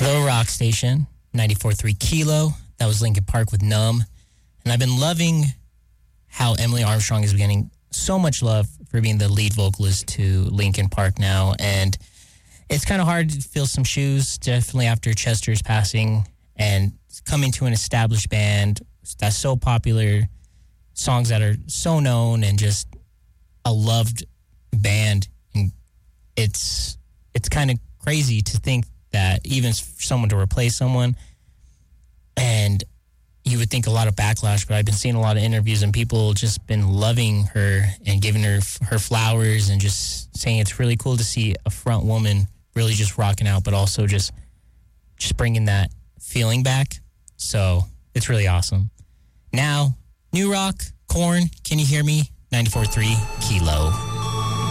The Rock Station, 94.3 Kilo. That was Linkin Park with Numb. And I've been loving how Emily Armstrong is getting so much love for being the lead vocalist to Linkin Park now. And it's kind of hard to fill some shoes, definitely after Chester's passing and coming to an established band that's so popular, songs that are so known and just a loved band. And it's kind of crazy to think that even someone to replace someone, and you would think a lot of backlash, but I've been seeing a lot of interviews and people just been loving her and giving her flowers and just saying it's really cool to see a front woman really just rocking out, but also just bringing that feeling back. So it's really awesome. Now, new rock, Korn, Can You Hear Me? 94.3 Kilo.